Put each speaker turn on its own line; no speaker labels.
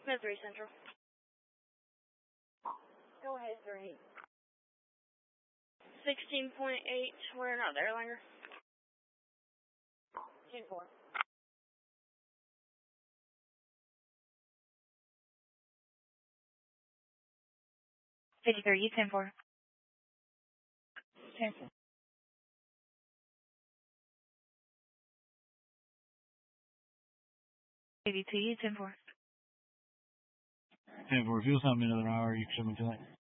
Mid 3 Central.
Go ahead, 3.
16.8, we're not there longer.
10-4.
You 10-4.
10-4.
82, you 10-4.
10-4, if you'll send me another hour, you can show me tonight.